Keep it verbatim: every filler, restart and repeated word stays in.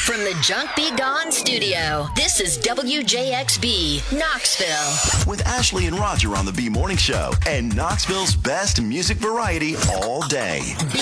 From the Junk Be Gone studio, this is W J X B, Knoxville. With Ashley and Roger on the B Morning Show and Knoxville's best music variety all day.